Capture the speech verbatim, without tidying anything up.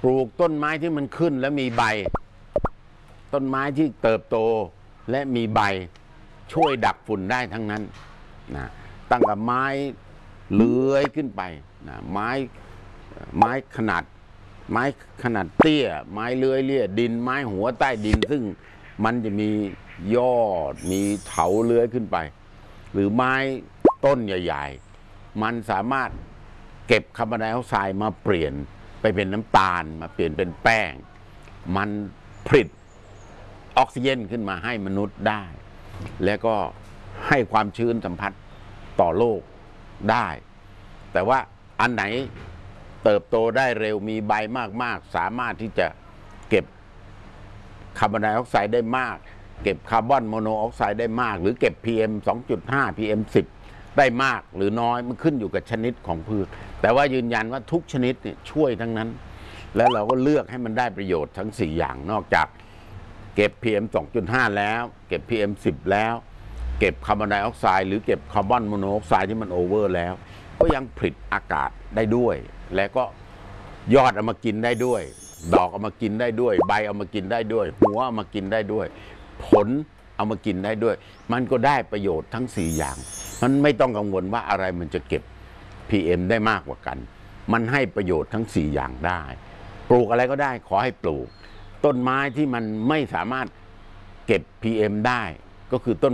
ปลูกต้นไม้ที่มันขึ้นและมีใบต้นไม้ที่เติบโตและมีใบช่วยดักฝุ่นได้ทั้งนั้นนะตั้งแต่ไม้เลื้อยขึ้นไปนะไม้ไม้ขนาดไม้ขนาดเตี้ยไม้เลื้อยเลี่ยดินไม้หัวใต้ดินซึ่งมันจะมียอดมีเถาเลื้อยขึ้นไปหรือไม้ต้นใหญ่ๆมันสามารถเก็บคาร์บอนไดออกไซด์มาเปลี่ยนไปเป็นน้ำตาลมาเปลี่ยนเป็นแป้งมันผลิตออกซิเจนขึ้นมาให้มนุษย์ได้แล้วก็ให้ความชื้นสัมผัสต่อโลกได้แต่ว่าอันไหนเติบโตได้เร็วมีใบมากๆสามารถที่จะเก็บคาร์บอนไดออกไซด์ได้มากเก็บคาร์บอนโมโนออกไซด์ได้มากหรือเก็บ พี เอ็ม สองจุดห้า พี เอ็ม สิบ ได้มากหรือน้อยมันขึ้นอยู่กับชนิดของพืชแต่ว่ายืนยันว่าทุกชนิดเนี่ยช่วยทั้งนั้นแล้วเราก็เลือกให้มันได้ประโยชน์ทั้งสี่อย่างนอกจากเก็บ พี เอ็ม สองจุดห้า แล้วเก็บ พี เอ็ม สิบ แล้วเก็บคาร์บอนไดออกไซด์หรือเก็บคาร์บอนโมโนออกไซด์ที่มันโอเวอร์แล้วก็ยังผลิตอากาศได้ด้วยและก็ยอดเอามากินได้ด้วยดอกเอามากินได้ด้วยใบเอามากินได้ด้วยหัวเอามากินได้ด้วยผลเอามากินได้ด้วยมันก็ได้ประโยชน์ทั้งสี่อย่างมันไม่ต้องกังวลว่าอะไรมันจะเก็บ พี เอ็ม ได้มากกว่ากันมันให้ประโยชน์ทั้งสี่อย่างได้ปลูกอะไรก็ได้ขอให้ปลูกต้นไม้ที่มันไม่สามารถเก็บ พี เอ็ม ได้ก็คือต้น